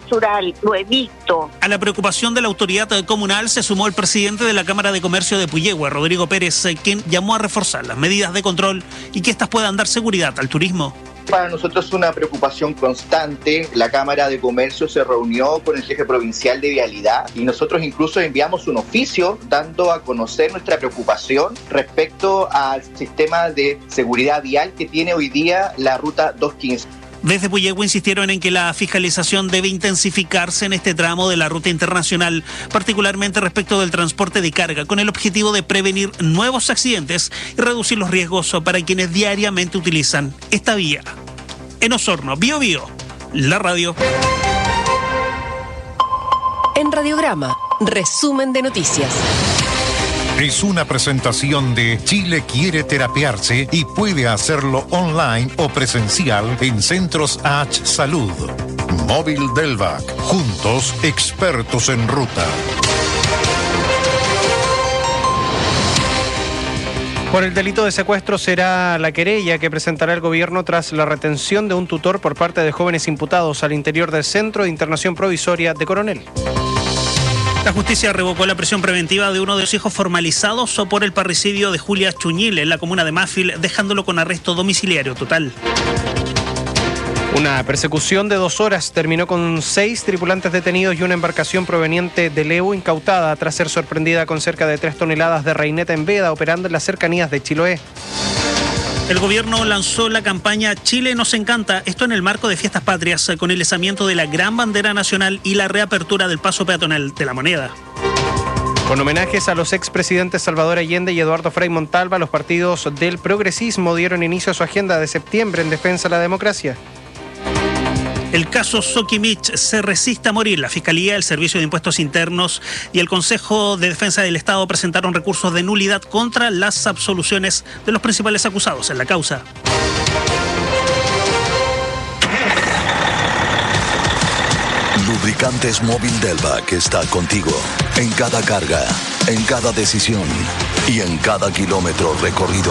basural, lo he visto. A la preocupación de la autoridad comunal se sumó el presidente de la Cámara de Comercio de Puyehue, Rodrigo Pérez, quien llamó a reforzar las medidas de control y que éstas puedan dar seguridad al turismo. Para nosotros es una preocupación constante. La Cámara de Comercio se reunió con el jefe provincial de Vialidad y nosotros incluso enviamos un oficio dando a conocer nuestra preocupación respecto al sistema de seguridad vial que tiene hoy día la ruta 215. Desde Puyehue insistieron en que la fiscalización debe intensificarse en este tramo de la ruta internacional, particularmente respecto del transporte de carga, con el objetivo de prevenir nuevos accidentes y reducir los riesgos para quienes diariamente utilizan esta vía. En Osorno, Bío Bío, la radio. En Radiograma, resumen de noticias. Es una presentación de Chile quiere terapiarse y puede hacerlo online o presencial en Centros H Salud. Móvil Delvac, juntos expertos en ruta. Por el delito de secuestro será la querella que presentará el gobierno tras la retención de un tutor por parte de jóvenes imputados al interior del Centro de Internación Provisoria de Coronel. La justicia revocó la prisión preventiva de uno de los hijos formalizados por el parricidio de Julia Chuñil en la comuna de Mafil, dejándolo con arresto domiciliario total. Una persecución de 2 horas terminó con 6 tripulantes detenidos y una embarcación proveniente de Leu incautada tras ser sorprendida con cerca de 3 toneladas de reineta en veda operando en las cercanías de Chiloé. El gobierno lanzó la campaña Chile nos encanta, esto en el marco de Fiestas Patrias, con el izamiento de la gran bandera nacional y la reapertura del paso peatonal de la Moneda. Con homenajes a los expresidentes Salvador Allende y Eduardo Frei Montalva, los partidos del progresismo dieron inicio a su agenda de septiembre en defensa de la democracia. El caso Soquimich se resiste a morir. La Fiscalía, el Servicio de Impuestos Internos y el Consejo de Defensa del Estado presentaron recursos de nulidad contra las absoluciones de los principales acusados en la causa. Lubricantes Móvil Delvac está contigo en cada carga, en cada decisión y en cada kilómetro recorrido.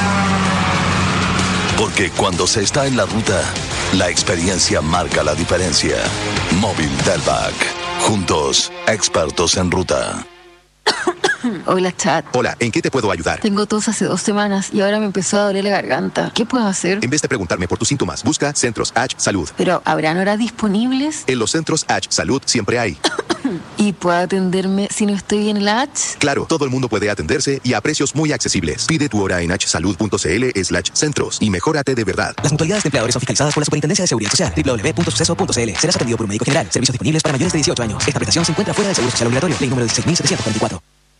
Porque cuando se está en la ruta, la experiencia marca la diferencia. Móvil Delvac. Juntos, expertos en ruta. Hola, chat. Hola, ¿en qué te puedo ayudar? Tengo tos hace 2 semanas y ahora me empezó a doler la garganta. ¿Qué puedo hacer? En vez de preguntarme por tus síntomas, busca Centros H Salud. Pero, ¿habrán horas disponibles? En los Centros H Salud siempre hay. ¿Y puedo atenderme si no estoy en la H? Claro, todo el mundo puede atenderse y a precios muy accesibles. Pide tu hora en hsalud.cl/centros y mejórate de verdad. Las mutualidades de empleadores son fiscalizadas por la Superintendencia de Seguridad Social. www.suceso.cl. Serás atendido por un médico general. Servicios disponibles para mayores de 18 años. Esta prestación se encuentra fuera del Seguro Social Obligatorio. Ley número 16.744.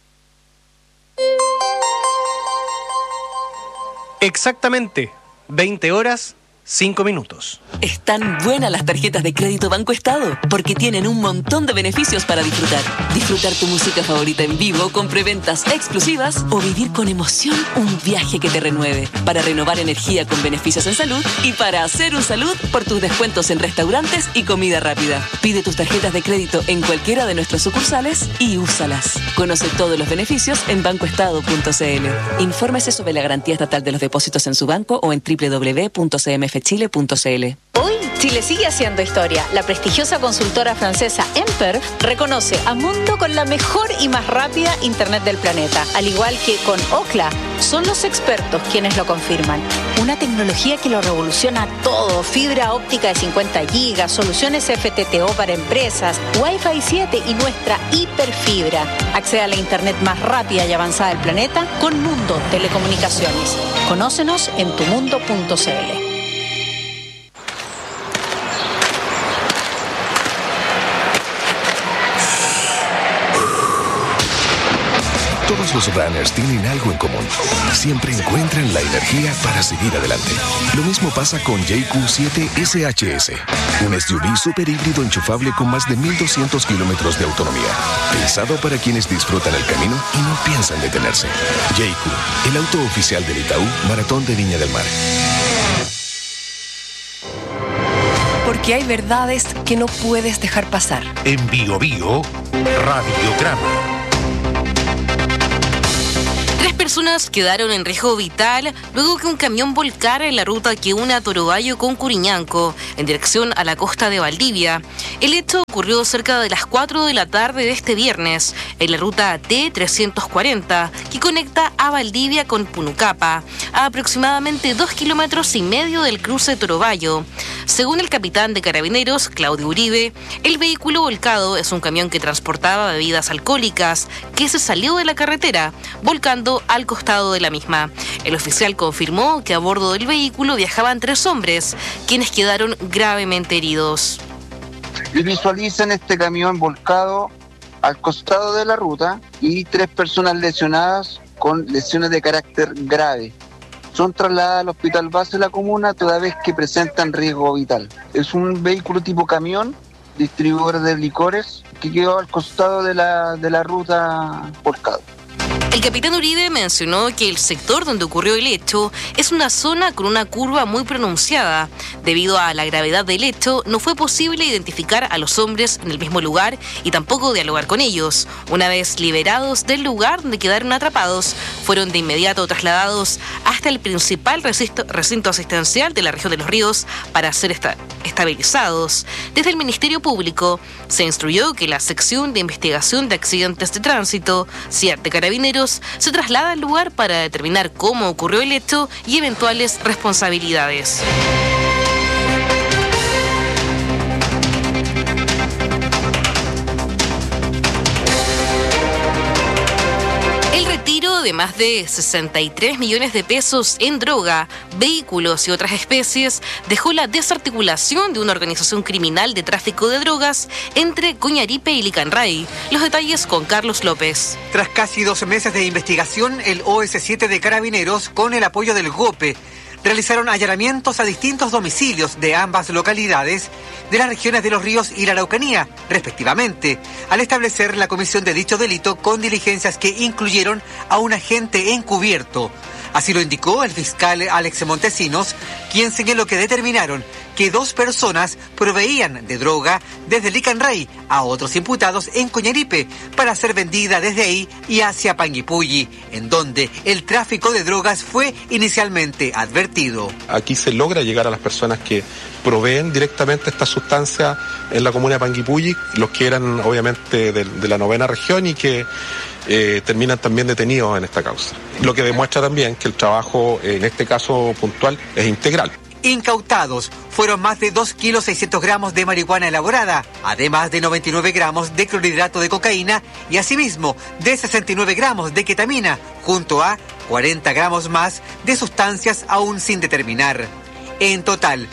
Exactamente 20 horas 5 minutos. Están buenas las tarjetas de crédito Banco Estado porque tienen un montón de beneficios para disfrutar. Disfrutar tu música favorita en vivo con preventas exclusivas o vivir con emoción un viaje que te renueve. Para renovar energía con beneficios en salud y para hacer un salud por tus descuentos en restaurantes y comida rápida. Pide tus tarjetas de crédito en cualquiera de nuestras sucursales y úsalas. Conoce todos los beneficios en bancoestado.cl. Infórmese sobre la garantía estatal de los depósitos en su banco o en www.cmfchile.cl. Hoy, Chile sigue haciendo historia. La prestigiosa consultora francesa Emper reconoce a Mundo con la mejor y más rápida internet del planeta. Al igual que con Ookla, son los expertos quienes lo confirman. Una tecnología que lo revoluciona todo. Fibra óptica de 50 gigas, soluciones FTTO para empresas, Wi-Fi 7 y nuestra hiperfibra. Accede a la internet más rápida y avanzada del planeta con Mundo Telecomunicaciones. Conócenos en tumundo.cl. Todos los runners tienen algo en común. Siempre encuentran la energía para seguir adelante. Lo mismo pasa con JQ7 SHS, un SUV super híbrido enchufable con más de 1,200 kilómetros de autonomía. Pensado para quienes disfrutan el camino y no piensan detenerse. JQ, el auto oficial del Itaú Maratón de Viña del Mar. Porque hay verdades que no puedes dejar pasar. En Bío Bío, Radiograma. 3 personas quedaron en riesgo vital luego que un camión volcara en la ruta que une a Torobayo con Curiñanco, en dirección a la costa de Valdivia. El hecho ocurrió cerca de las 4 de la tarde de este viernes, en la ruta T340, que conecta a Valdivia con Punucapa, a aproximadamente 2,5 kilómetros del cruce Torobayo. Según el capitán de Carabineros, Claudio Uribe, el vehículo volcado es un camión que transportaba bebidas alcohólicas, que se salió de la carretera, volcando al costado de la misma. El oficial confirmó que a bordo del vehículo viajaban 3 hombres, quienes quedaron gravemente heridos. Y visualizan este camión volcado al costado de la ruta y 3 personas lesionadas con lesiones de carácter grave. Son trasladadas al hospital base de la comuna toda vez que presentan riesgo vital. Es un vehículo tipo camión, distribuidor de licores, que quedó al costado de la ruta volcado. El capitán Uribe mencionó que el sector donde ocurrió el hecho es una zona con una curva muy pronunciada. Debido a la gravedad del hecho, no fue posible identificar a los hombres en el mismo lugar y tampoco dialogar con ellos. Una vez liberados del lugar donde quedaron atrapados, fueron de inmediato trasladados hasta el principal recinto asistencial de la región de Los Ríos para ser estabilizados. Desde el Ministerio Público se instruyó que la sección de investigación de accidentes de tránsito, CIAT de Carabineros, se traslada al lugar para determinar cómo ocurrió el hecho y eventuales responsabilidades. De más de 63 millones de pesos en droga, vehículos y otras especies dejó la desarticulación de una organización criminal de tráfico de drogas entre Coñaripe y Licanray. Los detalles con Carlos López. Tras casi 12 meses de investigación, el OS7 de Carabineros, con el apoyo del GOPE, realizaron allanamientos a distintos domicilios de ambas localidades de las regiones de Los Ríos y la Araucanía, respectivamente, al establecer la comisión de dicho delito con diligencias que incluyeron a un agente encubierto. Así lo indicó el fiscal Alex Montesinos, quien señaló que determinaron que 2 personas proveían de droga desde Licanray a otros imputados en Coñaripe para ser vendida desde ahí y hacia Panguipulli, en donde el tráfico de drogas fue inicialmente advertido. Aquí se logra llegar a las personas que proveen directamente esta sustancia en la comuna de Panguipulli, los que eran obviamente de la 9ª región y que terminan también detenidos en esta causa. Lo que demuestra también que el trabajo en este caso puntual es integral. Incautados fueron más de 2,6 kilos de marihuana elaborada, además de 99 gramos de clorhidrato de cocaína y asimismo de 69 gramos de ketamina, junto a 40 gramos más de sustancias aún sin determinar. En total,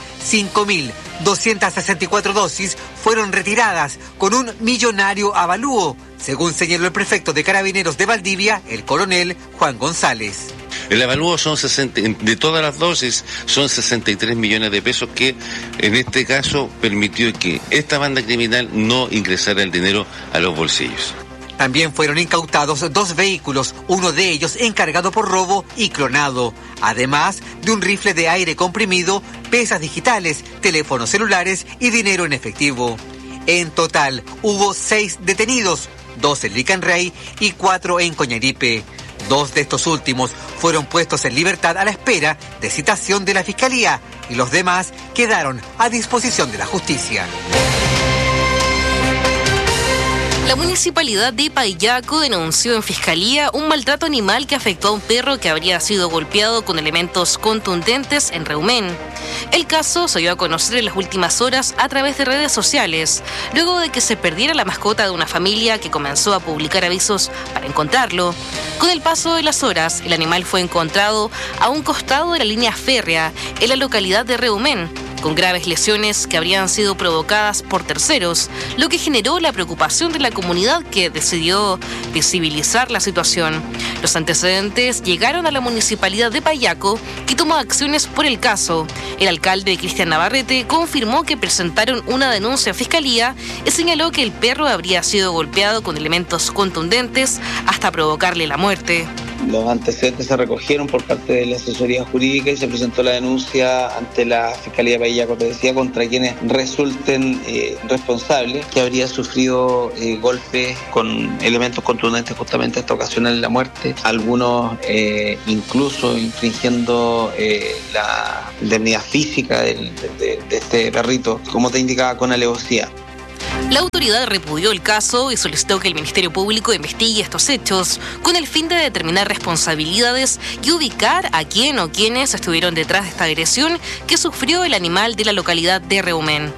5.264 dosis fueron retiradas con un millonario avalúo, según señaló el prefecto de Carabineros de Valdivia, el coronel Juan González. El avalúo de todas las dosis son 63 millones de pesos que en este caso permitió que esta banda criminal no ingresara el dinero a los bolsillos. También fueron incautados 2 vehículos, uno de ellos encargado por robo y clonado, además de un rifle de aire comprimido, pesas digitales, teléfonos celulares y dinero en efectivo. En total hubo 6 detenidos, 2 en Licanray y 4 en Coñaripe. 2 de estos últimos fueron puestos en libertad a la espera de citación de la Fiscalía y los demás quedaron a disposición de la justicia. La municipalidad de Payaco denunció en fiscalía un maltrato animal que afectó a un perro que habría sido golpeado con elementos contundentes en Reumén. El caso se dio a conocer en las últimas horas a través de redes sociales, luego de que se perdiera la mascota de una familia que comenzó a publicar avisos para encontrarlo. Con el paso de las horas, el animal fue encontrado a un costado de la línea férrea en la localidad de Reumén, con graves lesiones que habrían sido provocadas por terceros, lo que generó la preocupación de la comunidad, que decidió visibilizar la situación. Los antecedentes llegaron a la municipalidad de Payaco, que tomó acciones por el caso. El alcalde Cristian Navarrete confirmó que presentaron una denuncia a fiscalía y señaló que el perro habría sido golpeado con elementos contundentes hasta provocarle la muerte. Los antecedentes se recogieron por parte de la asesoría jurídica y se presentó la denuncia ante la Fiscalía de Paillaco, te decía, contra quienes resulten responsables, que habría sufrido golpes con elementos contundentes, justamente hasta ocasionar la muerte, algunos incluso infringiendo la indemnidad física de este perrito, como te indicaba, con alevosía. La autoridad repudió el caso y solicitó que el Ministerio Público investigue estos hechos con el fin de determinar responsabilidades y ubicar a quién o quiénes estuvieron detrás de esta agresión que sufrió el animal de la localidad de Reumén.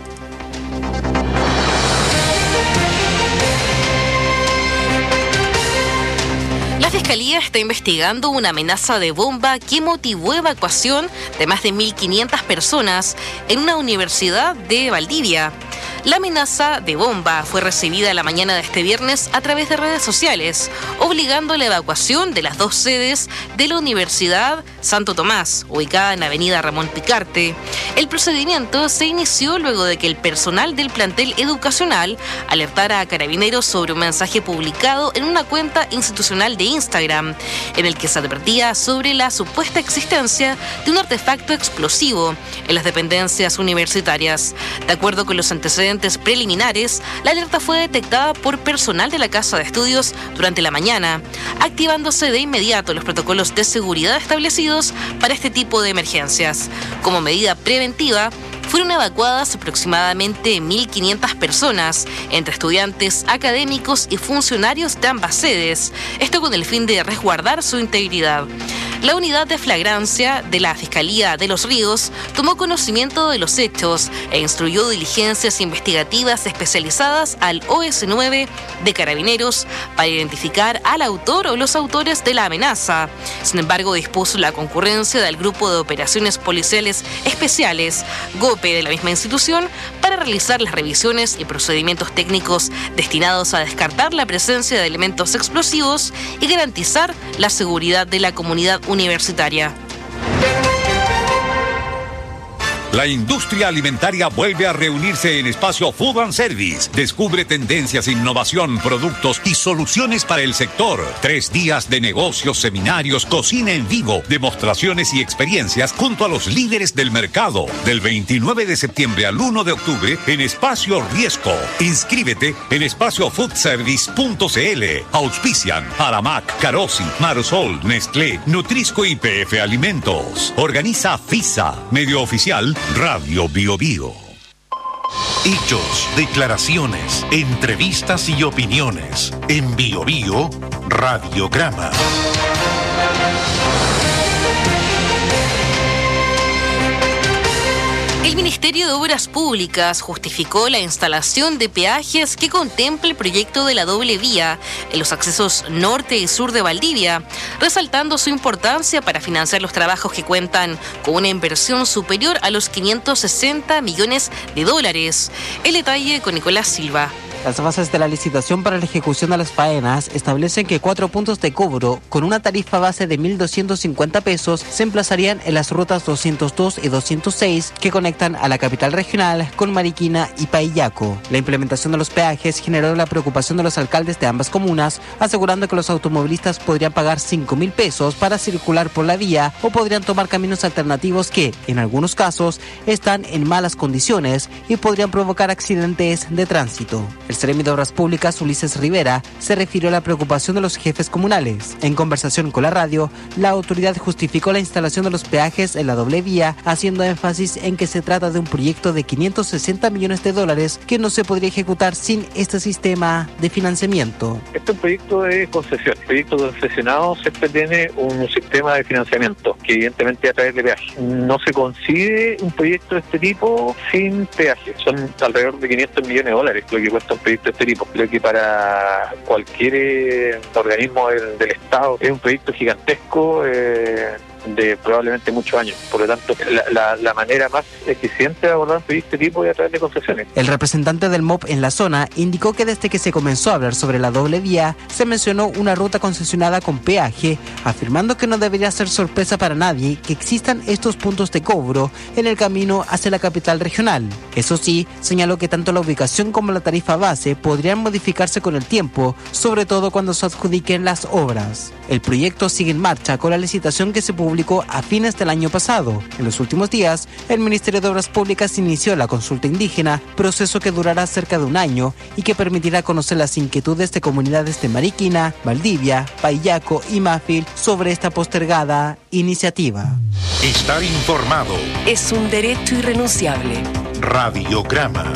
La Fiscalía está investigando una amenaza de bomba que motivó evacuación de más de 1.500 personas en una universidad de Valdivia. La amenaza de bomba fue recibida la mañana de este viernes a través de redes sociales, obligando a la evacuación de las dos sedes de la Universidad Santo Tomás, ubicada en Avenida Ramón Picarte. El procedimiento se inició luego de que el personal del plantel educacional alertara a Carabineros sobre un mensaje publicado en una cuenta institucional de Instagram, en el que se advertía sobre la supuesta existencia de un artefacto explosivo en las dependencias universitarias. De acuerdo con los antecedentes preliminares, la alerta fue detectada por personal de la Casa de Estudios durante la mañana, activándose de inmediato los protocolos de seguridad establecidos para este tipo de emergencias. Como medida preventiva, fueron evacuadas aproximadamente 1.500 personas, entre estudiantes, académicos y funcionarios de ambas sedes, esto con el fin de resguardar su integridad. La unidad de flagrancia de la Fiscalía de Los Ríos tomó conocimiento de los hechos e instruyó diligencias investigativas especializadas al OS9 de Carabineros para identificar al autor o los autores de la amenaza. Sin embargo, dispuso la concurrencia del Grupo de Operaciones Policiales Especiales, GOPE, de la misma institución, para realizar las revisiones y procedimientos técnicos destinados a descartar la presencia de elementos explosivos y garantizar la seguridad de la comunidad universitaria. La industria alimentaria vuelve a reunirse en Espacio Food and Service. Descubre tendencias, innovación, productos y soluciones para el sector. 3 días de negocios, seminarios, cocina en vivo, demostraciones y experiencias junto a los líderes del mercado. Del 29 de septiembre al 1 de octubre en Espacio Riesco. Inscríbete en espaciofoodservice.cl. Auspician Aramac, Carosi, Marsol, Nestlé, Nutrisco y PF Alimentos. Organiza FISA, medio oficial Radio Bio Bio. Hechos, declaraciones, entrevistas y opiniones. En Bio Bio, Radiograma. El Ministerio de Obras Públicas justificó la instalación de peajes que contempla el proyecto de la doble vía en los accesos norte y sur de Valdivia, resaltando su importancia para financiar los trabajos que cuentan con una inversión superior a los 560 millones de dólares. El detalle con Nicolás Silva. Las bases de la licitación para la ejecución de las faenas establecen que 4 puntos de cobro con una tarifa base de 1.250 pesos se emplazarían en las rutas 202 y 206 que conectan a la capital regional con Mariquina y Paillaco. La implementación de los peajes generó la preocupación de los alcaldes de ambas comunas, asegurando que los automovilistas podrían pagar 5.000 pesos para circular por la vía o podrían tomar caminos alternativos que, en algunos casos, están en malas condiciones y podrían provocar accidentes de tránsito. El Seremi de Obras Públicas, Ulises Rivera, se refirió a la preocupación de los jefes comunales. En conversación con la radio, la autoridad justificó la instalación de los peajes en la doble vía, haciendo énfasis en que se trata de un proyecto de 560 millones de dólares que no se podría ejecutar sin este sistema de financiamiento. Este es un proyecto de concesión. El proyecto concesionado siempre tiene un sistema de financiamiento, que evidentemente a través de peaje. No se concibe un proyecto de este tipo sin peaje. Son alrededor de 500 millones de dólares lo que cuesta un proyecto de este tipo. Creo que para cualquier organismo del Estado es un proyecto gigantesco de probablemente muchos años. Por lo tanto, la manera más eficiente de abordar un proyecto de este tipo es a través de concesiones. El representante del MOP en la zona indicó que desde que se comenzó a hablar sobre la doble vía, se mencionó una ruta concesionada con peaje, afirmando que no debería ser sorpresa para nadie que existan estos puntos de cobro en el camino hacia la capital regional. Eso sí, señaló que tanto la ubicación como la tarifa base podrían modificarse con el tiempo, sobre todo cuando se adjudiquen las obras. El proyecto sigue en marcha con la licitación que se publicó a fines del año pasado. En los últimos días, el Ministerio de Obras Públicas inició la consulta indígena, proceso que durará cerca de un año y que permitirá conocer las inquietudes de comunidades de Mariquina, Valdivia, Paillaco y Mafil sobre esta postergada iniciativa. Estar informado es un derecho irrenunciable. Radiograma.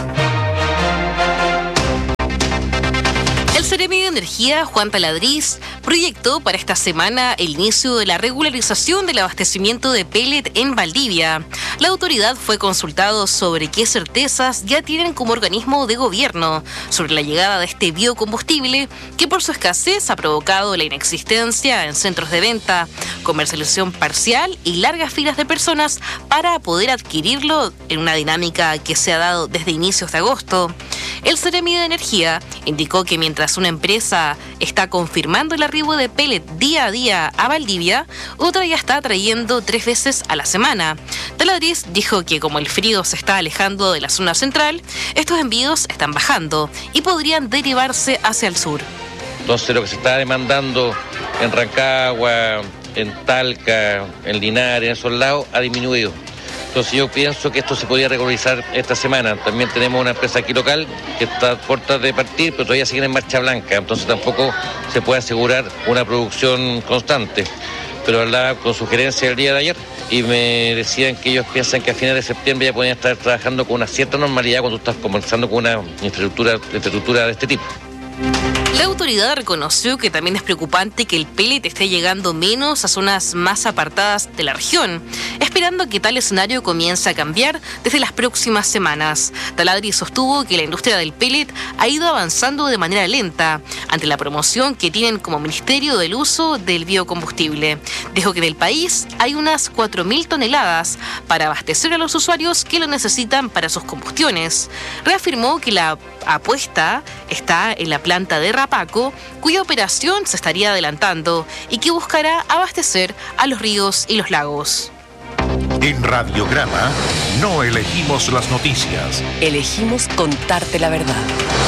El Seremi de Energía, Juan Taladriz, proyectó para esta semana el inicio de la regularización del abastecimiento de pellet en Valdivia. La autoridad fue consultado sobre qué certezas ya tienen como organismo de gobierno sobre la llegada de este biocombustible que por su escasez ha provocado la inexistencia en centros de venta, comercialización parcial y largas filas de personas para poder adquirirlo en una dinámica que se ha dado desde inicios de agosto. El Seremi de Energía indicó que mientras una empresa está confirmando el arribo de pellet día a día a Valdivia, otra ya está trayendo 3 veces a la semana. Taladriz dijo que como el frío se está alejando de la zona central, estos envíos están bajando y podrían derivarse hacia el sur. Entonces lo que se está demandando en Rancagua, en Talca, en Linares, en esos lados, ha disminuido. Entonces yo pienso que esto se podría regularizar esta semana. También tenemos una empresa aquí local que está a puertas de partir, pero todavía sigue en marcha blanca, entonces tampoco se puede asegurar una producción constante. Pero hablaba con sugerencia el día de ayer y me decían que ellos piensan que a finales de septiembre ya pueden estar trabajando con una cierta normalidad cuando tú estás conversando con una infraestructura de este tipo. La autoridad reconoció que también es preocupante que el pellet esté llegando menos a zonas más apartadas de la región, esperando que tal escenario comience a cambiar desde las próximas semanas. Taladriz sostuvo que la industria del pellet ha ido avanzando de manera lenta ante la promoción que tienen como ministerio del uso del biocombustible. Dijo que en el país hay unas 4.000 toneladas para abastecer a los usuarios que lo necesitan para sus combustiones. Reafirmó que la apuesta está en la planta de Rapaco, cuya operación se estaría adelantando y que buscará abastecer a los ríos y los lagos. En Radiograma no elegimos las noticias. Elegimos contarte la verdad.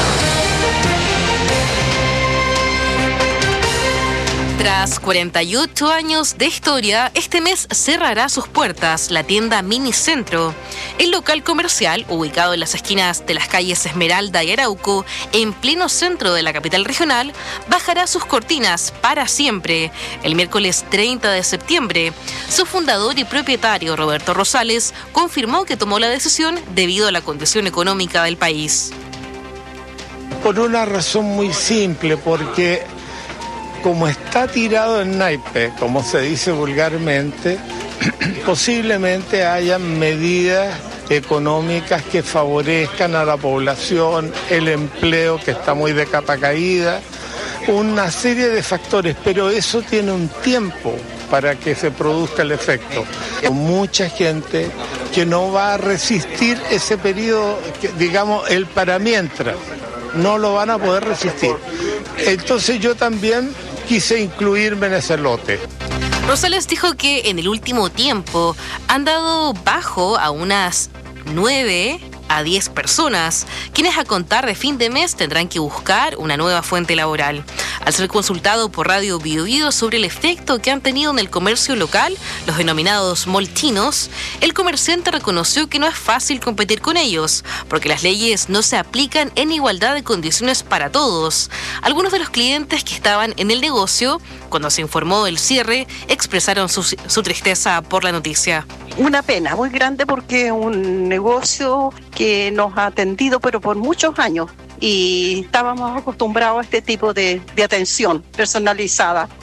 Tras 48 años de historia, este mes cerrará sus puertas la tienda Minicentro. El local comercial, ubicado en las esquinas de las calles Esmeralda y Arauco, en pleno centro de la capital regional, bajará sus cortinas para siempre el miércoles 30 de septiembre. Su fundador y propietario, Roberto Rosales, confirmó que tomó la decisión debido a la condición económica del país. Por una razón muy simple, porque como está tirado en naipe, como se dice vulgarmente, posiblemente hayan medidas económicas que favorezcan a la población, el empleo que está muy de capa caída, una serie de factores, pero eso tiene un tiempo para que se produzca el efecto. Mucha gente que no va a resistir ese periodo, digamos, el para mientras, no lo van a poder resistir. Entonces yo también quise incluirme en ese lote. Rosales dijo que en el último tiempo han dado bajo a unas 9 a 10 personas, quienes a contar de fin de mes tendrán que buscar una nueva fuente laboral. Al ser consultado por Radio Bio Bio sobre el efecto que han tenido en el comercio local, los denominados moltinos, el comerciante reconoció que no es fácil competir con ellos, porque las leyes no se aplican en igualdad de condiciones para todos. Algunos de los clientes que estaban en el negocio, cuando se informó del cierre, expresaron su tristeza por la noticia. Una pena muy grande porque es un negocio que nos ha atendido pero por muchos años y estábamos acostumbrados a este tipo de atención personalizada.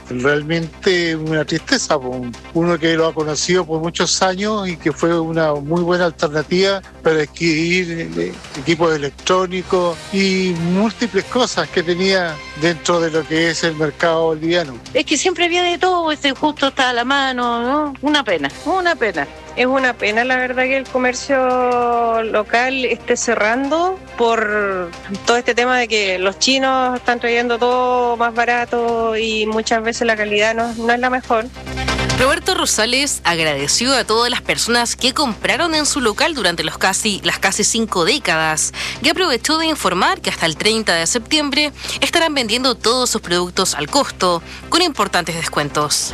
realmente una tristeza. Uno que lo ha conocido por muchos años y que fue una muy buena alternativa para adquirir equipos electrónicos y múltiples cosas que tenía dentro de lo que es el mercado boliviano. Es que siempre había de todo, justo está a la mano, ¿no? Una pena. Es una pena, la verdad, que el comercio local esté cerrando por todo este tema de que los chinos están trayendo todo más barato y muchas veces la calidad no es la mejor. Roberto Rosales agradeció a todas las personas que compraron en su local durante las casi 5 décadas y aprovechó de informar que hasta el 30 de septiembre estarán vendiendo todos sus productos al costo, con importantes descuentos.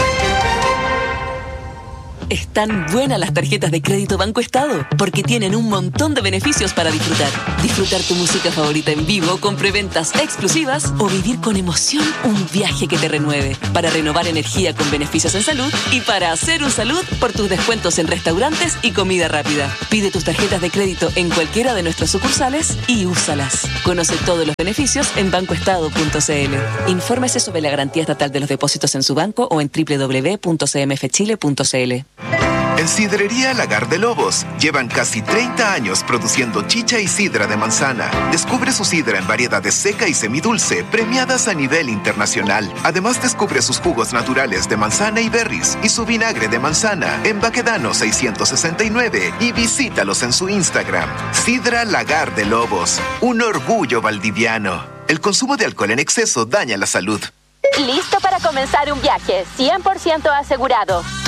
Están buenas las tarjetas de crédito Banco Estado porque tienen un montón de beneficios para disfrutar. Disfrutar tu música favorita en vivo con preventas exclusivas o vivir con emoción un viaje que te renueve. Para renovar energía con beneficios en salud y para hacer un salud por tus descuentos en restaurantes y comida rápida. Pide tus tarjetas de crédito en cualquiera de nuestras sucursales y úsalas. Conoce todos los beneficios en bancoestado.cl. Infórmese sobre la garantía estatal de los depósitos en su banco o en www.cmfchile.cl. En Sidrería Lagar de Lobos llevan casi 30 años produciendo chicha y sidra de manzana. Descubre su sidra en variedades seca y semidulce, premiadas a nivel internacional. Además, descubre sus jugos naturales de manzana y berries y su vinagre de manzana en Baquedano 669 y visítalos en su Instagram. Sidra Lagar de Lobos, un orgullo valdiviano. El consumo de alcohol en exceso daña la salud. Listo para comenzar un viaje 100% asegurado.